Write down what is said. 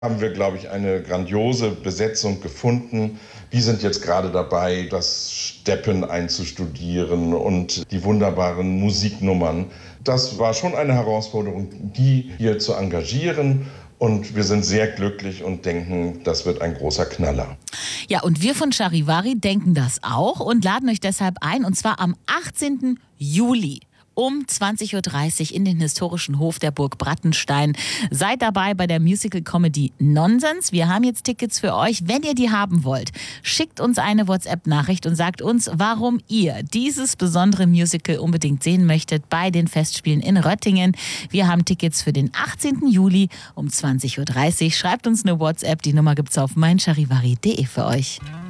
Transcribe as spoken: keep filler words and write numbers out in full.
haben wir, glaube ich, eine grandiose Besetzung gefunden. Wir sind jetzt gerade dabei, das Steppen einzustudieren und die wunderbaren Musiknummern. Das war schon eine Herausforderung, die hier zu engagieren. Und wir sind sehr glücklich und denken, das wird ein großer Knaller. Ja, und wir von Charivari denken das auch und laden euch deshalb ein, und zwar am achtzehnten Juli. Um zwanzig Uhr dreißig in den historischen Hof der Burg Brattenstein. Seid dabei bei der Musical-Comedy Nonsens. Wir haben jetzt Tickets für euch. Wenn ihr die haben wollt, schickt uns eine WhatsApp-Nachricht und sagt uns, warum ihr dieses besondere Musical unbedingt sehen möchtet bei den Festspielen in Röttingen. Wir haben Tickets für den achtzehnten Juli um zwanzig Uhr dreißig. Schreibt uns eine WhatsApp. Die Nummer gibt's auf mein charivari punkt de für euch.